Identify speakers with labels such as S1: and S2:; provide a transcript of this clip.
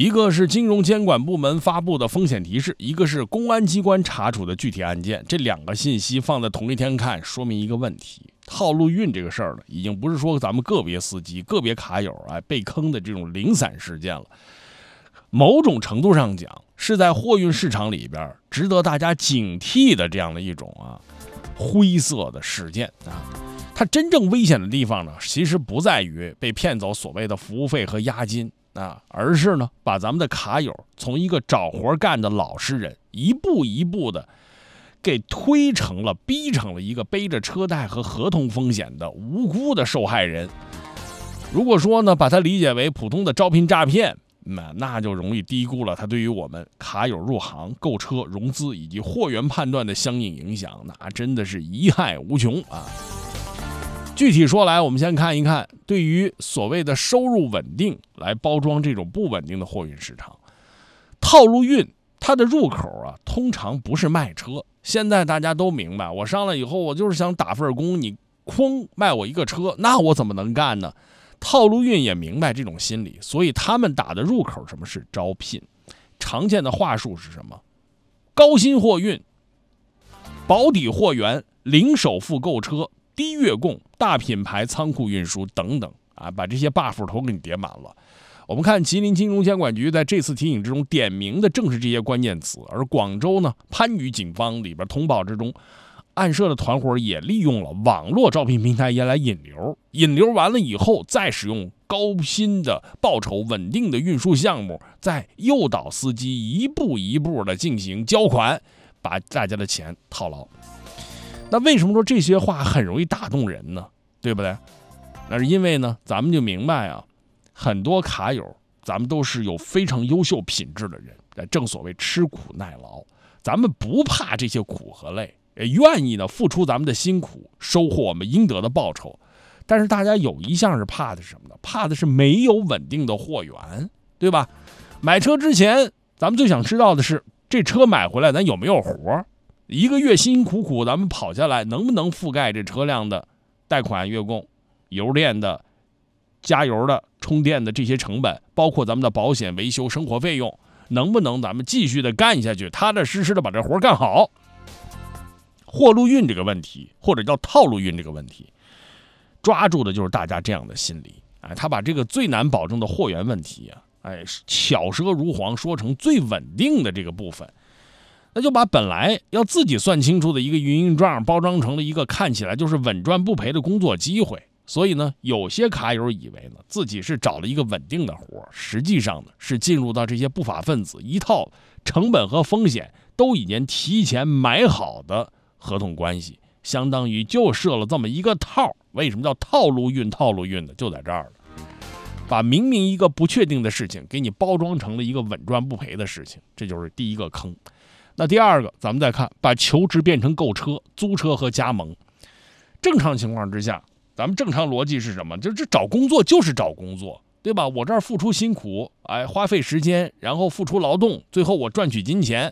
S1: 一个是金融监管部门发布的风险提示，一个是公安机关查处的具体案件。这两个信息放在同一天看，说明一个问题：套路运这个事儿呢，已经不是说咱们个别司机、个别卡友被坑的这种零散事件了。某种程度上讲，是在货运市场里边值得大家警惕的这样的一种灰色的事件它真正危险的地方呢，其实不在于被骗走所谓的服务费和押金而是呢，把咱们的卡友从一个找活干的老实人，一步一步的给逼成了一个背着车贷和合同风险的无辜的受害人。如果说呢，把它理解为普通的招聘诈骗，那就容易低估了它对于我们卡友入行、购车、融资以及货源判断的相应影响，那真的是贻害无穷具体说来，我们先看一看对于所谓的收入稳定来包装这种不稳定的货运市场。套路运它的入口通常不是卖车。现在大家都明白，我上来以后我就是想打份工，你哐卖我一个车，那我怎么能干呢？套路运也明白这种心理，所以他们打的入口什么是招聘。常见的话术是什么？高薪货运、保底货源、零首付购车、低月供、大品牌仓库运输等等把这些 buff 头给你叠满了。我们看吉林金融监管局在这次提醒之中点名的正是这些关键词，而广州呢，番禺警方里边通报之中，暗设的团伙也利用了网络招聘平台也来引流完了以后，再使用高薪的报酬稳定的运输项目，再诱导司机一步一步的进行交款，把大家的钱套牢。那为什么说这些话很容易打动人呢？对不对？那是因为呢，咱们就明白很多卡友咱们都是有非常优秀品质的人，正所谓吃苦耐劳，咱们不怕这些苦和累，也愿意呢付出咱们的辛苦，收获我们应得的报酬。但是大家有一项是怕的是什么呢？怕的是没有稳定的货源，对吧？买车之前咱们最想知道的是，这车买回来咱有没有活，一个月辛辛苦苦咱们跑下来，能不能覆盖这车辆的贷款、月供、油电的、加油的、充电的这些成本，包括咱们的保险、维修、生活费用，能不能咱们继续的干下去，踏踏实实的把这活干好。货路运这个问题，或者叫套路运这个问题，抓住的就是大家这样的心理他把这个最难保证的货源问题巧舌如簧说成最稳定的这个部分，那就把本来要自己算清楚的一个营运账包装成了一个看起来就是稳赚不赔的工作机会。所以呢，有些卡友以为呢自己是找了一个稳定的活，实际上呢是进入到这些不法分子一套成本和风险都已经提前买好的合同关系，相当于就设了这么一个套。为什么叫套路运？套路运的就在这儿了，把明明一个不确定的事情给你包装成了一个稳赚不赔的事情，这就是第一个坑。那第二个，咱们再看，把求职变成购车、租车和加盟。正常情况之下，咱们正常逻辑是什么？这找工作就是找工作，对吧？我这儿付出辛苦，花费时间，然后付出劳动，最后我赚取金钱，